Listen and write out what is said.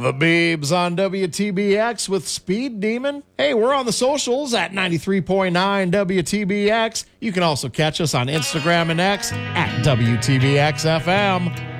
The Beebs on WTBX with Speed Demon. Hey, we're on the socials at 93.9 WTBX. You can also catch us on Instagram and X at WTBXFM.